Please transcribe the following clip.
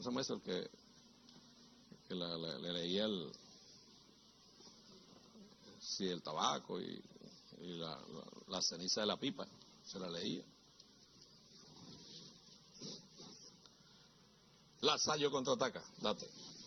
se llama eso? El que le leía el tabaco y la ceniza de la pipa, se la leía. Lasayo contraataca, date.